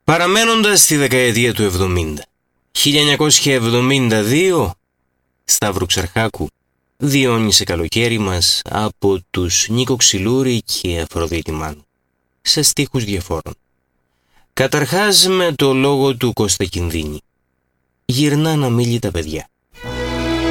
Παραμένοντας στη δεκαετία του 70, 1972, Σταύρου Ξαρχάκου, Διόνυσε καλοκαίρι μας, από τους Νίκο Ξυλούρη και Αφροδίτη Μάνου, σε στίχους διαφόρων. Καταρχάς με το λόγο του Κώστα Κινδύνη. Γυρνάν αμίλητα παιδιά.